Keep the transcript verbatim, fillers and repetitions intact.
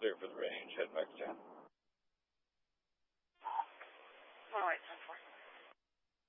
clear for the range. Head back to ten. All right, ten four.